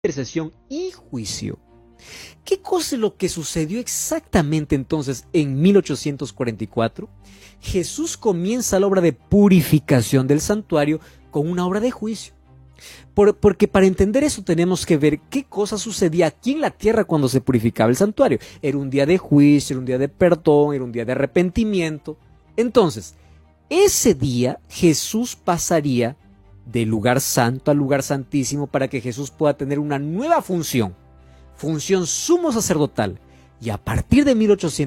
intercesión y juicio. ¿Qué cosa es lo que sucedió exactamente entonces en 1844? Jesús comienza la obra de purificación del santuario con una obra de juicio. Porque para entender eso tenemos que ver qué cosa sucedía aquí en la tierra cuando se purificaba el santuario. Era un día de juicio, era un día de perdón, era un día de arrepentimiento. Entonces, ese día Jesús pasaría del lugar santo al lugar santísimo para que Jesús pueda tener una nueva función sumo sacerdotal. Y a partir de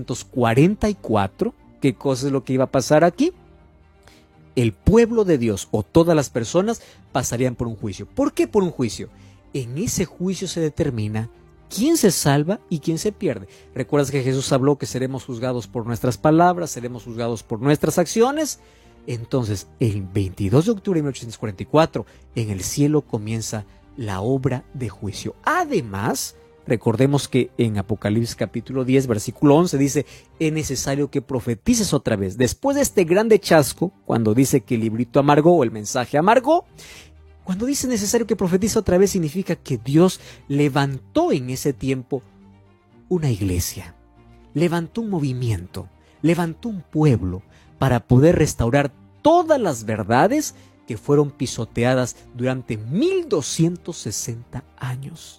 1844, ¿qué cosa es lo que iba a pasar aquí? El pueblo de Dios o todas las personas pasarían por un juicio. ¿Por qué por un juicio? En ese juicio se determina quién se salva y quién se pierde. ¿Recuerdas que Jesús habló que seremos juzgados por nuestras palabras, seremos juzgados por nuestras acciones? Entonces, el 22 de octubre de 1844, en el cielo comienza la obra de juicio. Además, recordemos que en Apocalipsis capítulo 10, versículo 11 dice: es necesario que profetices otra vez. Después de este grande chasco, cuando dice que el librito amargó o el mensaje amargó, cuando dice necesario que profetice otra vez, significa que Dios levantó en ese tiempo una iglesia, levantó un movimiento, levantó un pueblo para poder restaurar todas las verdades que fueron pisoteadas durante 1260 años.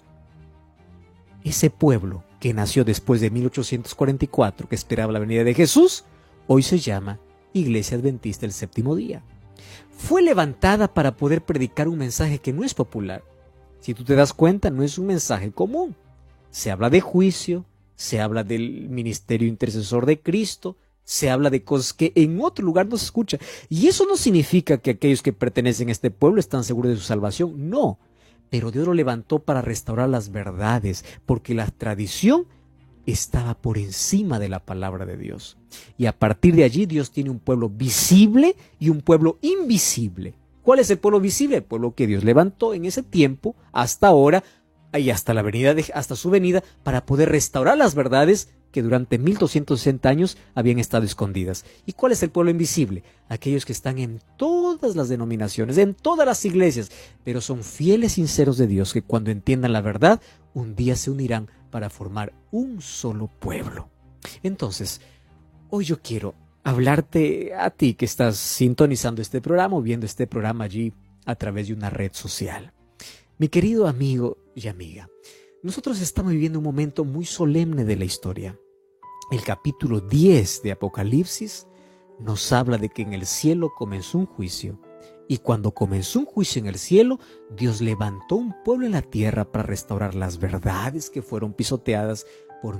Ese pueblo que nació después de 1844, que esperaba la venida de Jesús, hoy se llama Iglesia Adventista del Séptimo Día. Fue levantada para poder predicar un mensaje que no es popular. Si tú te das cuenta, no es un mensaje común. Se habla de juicio, se habla del ministerio intercesor de Cristo, se habla de cosas que en otro lugar no se escucha. Y eso no significa que aquellos que pertenecen a este pueblo están seguros de su salvación, no. Pero Dios lo levantó para restaurar las verdades, porque la tradición estaba por encima de la palabra de Dios. Y a partir de allí Dios tiene un pueblo visible y un pueblo invisible. ¿Cuál es el pueblo visible? El pueblo que Dios levantó en ese tiempo, hasta ahora, y hasta su venida, para poder restaurar las verdades que durante 1260 años habían estado escondidas. ¿Y cuál es el pueblo invisible? Aquellos que están en todas las denominaciones, en todas las iglesias, pero son fieles, sinceros de Dios, que cuando entiendan la verdad, un día se unirán para formar un solo pueblo. Entonces, hoy yo quiero hablarte a ti que estás sintonizando este programa o viendo este programa allí a través de una red social. Mi querido amigo y amiga, nosotros estamos viviendo un momento muy solemne de la historia. El capítulo 10 de Apocalipsis nos habla de que en el cielo comenzó un juicio. Y cuando comenzó un juicio en el cielo, Dios levantó un pueblo en la tierra para restaurar las verdades que fueron pisoteadas por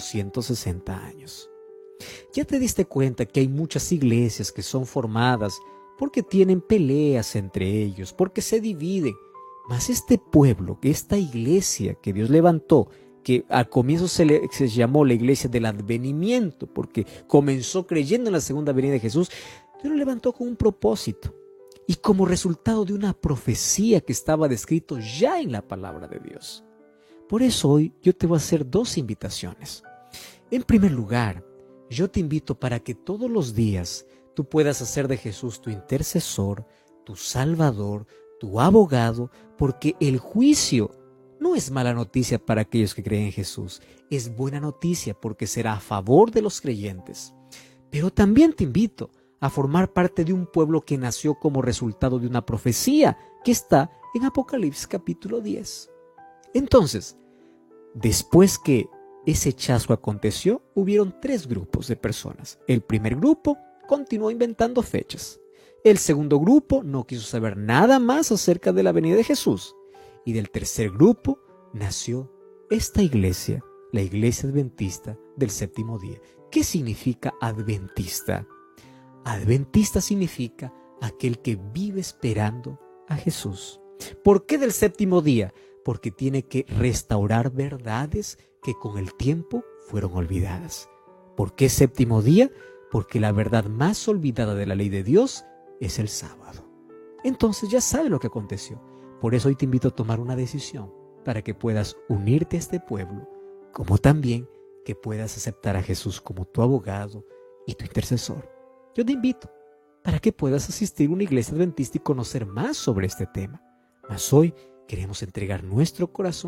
1260 años. Ya te diste cuenta que hay muchas iglesias que son formadas porque tienen peleas entre ellos, porque se dividen. Mas este pueblo, esta iglesia que Dios levantó, que al comienzo se llamó la iglesia del advenimiento, porque comenzó creyendo en la segunda venida de Jesús, Dios lo levantó con un propósito y como resultado de una profecía que estaba descrito ya en la palabra de Dios. Por eso hoy yo te voy a hacer dos invitaciones. En primer lugar, yo te invito para que todos los días tú puedas hacer de Jesús tu intercesor, tu salvador, tu abogado, porque el juicio no es mala noticia para aquellos que creen en Jesús, es buena noticia porque será a favor de los creyentes. Pero también te invito a formar parte de un pueblo que nació como resultado de una profecía que está en Apocalipsis capítulo 10. Entonces, después que ese chasco aconteció, hubieron tres grupos de personas. El primer grupo continuó inventando fechas. El segundo grupo no quiso saber nada más acerca de la venida de Jesús. Y del tercer grupo nació esta iglesia, la Iglesia Adventista del Séptimo Día. ¿Qué significa adventista? Adventista significa aquel que vive esperando a Jesús. ¿Por qué del séptimo día? Porque tiene que restaurar verdades que con el tiempo fueron olvidadas. ¿Por qué séptimo día? Porque la verdad más olvidada de la ley de Dios es el sábado. Entonces ya sabes lo que aconteció. Por eso hoy te invito a tomar una decisión para que puedas unirte a este pueblo, como también que puedas aceptar a Jesús como tu abogado y tu intercesor. Yo te invito para que puedas asistir a una iglesia adventista y conocer más sobre este tema. Mas hoy queremos entregar nuestro corazón